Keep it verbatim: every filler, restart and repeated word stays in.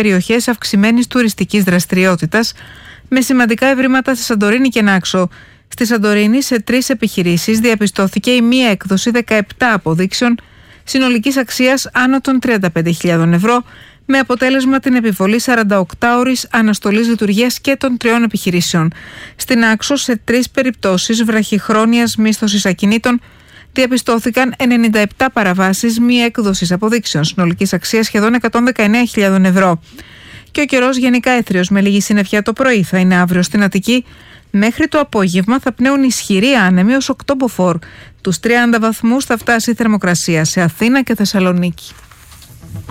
περιοχές αυξημένης τουριστικής δραστηριότητας, με σημαντικά ευρήματα στη Σαντορίνη και Νάξο. Στη Σαντορίνη, σε τρεις επιχειρήσεις διαπιστώθηκε η μία έκδοση δεκαεπτά αποδείξεων συνολικής αξίας άνω των τριάντα πέντε χιλιάδων ευρώ, με αποτέλεσμα την επιβολή σαρανταοκτάωρης αναστολής λειτουργίας και των τριών επιχειρήσεων. Στην Άξο, σε τρεις περιπτώσεις βραχυχρόνιας μίσθωσης ακινήτων, διαπιστώθηκαν ενενήντα επτά παραβάσεις μη έκδοσης αποδείξεων συνολικής αξίας σχεδόν εκατόν δεκαεννέα χιλιάδων ευρώ. Και ο καιρός γενικά έθριος με λίγη συννεφιά το πρωί θα είναι αύριο στην Αττική. Μέχρι το απόγευμα θα πνέουν ισχυροί άνεμοι ως οκτώ μποφόρ. Τους τριάντα βαθμούς θα φτάσει η θερμοκρασία σε Αθήνα και Θεσσαλονίκη.